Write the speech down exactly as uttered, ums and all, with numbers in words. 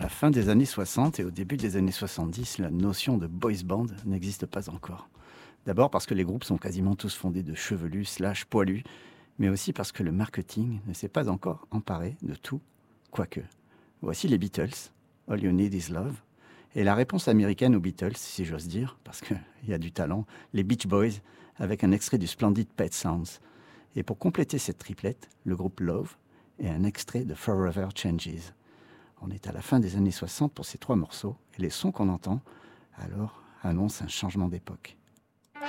fin des années soixante et au début des années soixante-dix, la notion de boys band n'existe pas encore. D'abord parce que les groupes sont quasiment tous fondés de chevelus slash poilus, mais aussi parce que le marketing ne s'est pas encore emparé de tout, quoique. Voici les Beatles, All You Need Is Love, et la réponse américaine aux Beatles, si j'ose dire, parce qu'il y a du talent, les Beach Boys, avec un extrait du splendide Pet Sounds. Et pour compléter cette triplette, le groupe Love et un extrait de Forever Changes. On est à la fin des années soixante pour ces trois morceaux, et les sons qu'on entend, alors, annoncent un changement d'époque.